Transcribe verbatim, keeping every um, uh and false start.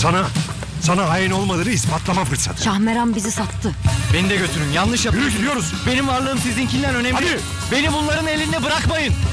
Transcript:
Sana, sana hain olmadığını ispatlama fırsatı. Şahmeran bizi sattı. Beni de götürün, yanlış yapıyorsunuz. Yürü gidiyoruz. Benim varlığım sizinkinden önemli. Hadi. Beni bunların elinde bırakmayın.